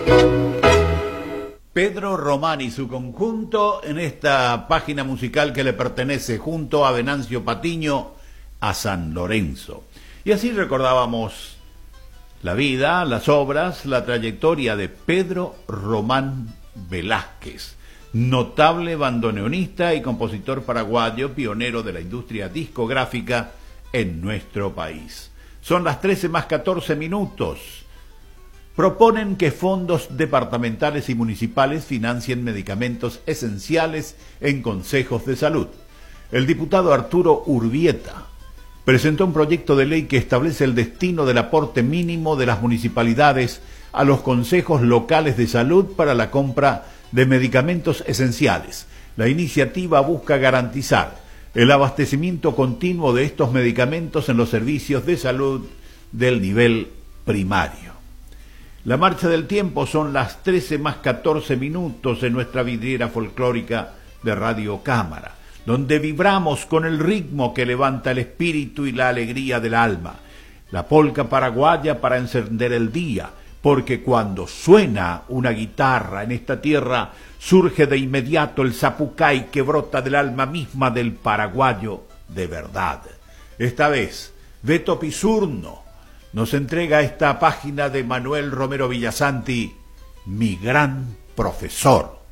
Pedro Román y su conjunto en esta página musical que le pertenece junto a Venancio Patiño a San Lorenzo. Y así recordábamos la vida, las obras, la trayectoria de Pedro Román Velázquez, notable bandoneonista y compositor paraguayo, pionero de la industria discográfica en nuestro país. Son las 13:14. Proponen que fondos departamentales y municipales financien medicamentos esenciales en consejos de salud. El diputado Arturo Urbieta presentó un proyecto de ley que establece el destino del aporte mínimo de las municipalidades a los consejos locales de salud para la compra de medicamentos esenciales. La iniciativa busca garantizar el abastecimiento continuo de estos medicamentos en los servicios de salud del nivel primario. La marcha del tiempo son las 13:14 en nuestra vidriera folclórica de Radio Cámara, donde vibramos con el ritmo que levanta el espíritu y la alegría del alma. La polca paraguaya para encender el día, porque cuando suena una guitarra en esta tierra, surge de inmediato el zapucay que brota del alma misma del paraguayo de verdad. Esta vez, Beto Pisurno nos entrega esta página de Manuel Romero Villasanti, Mi gran profesor.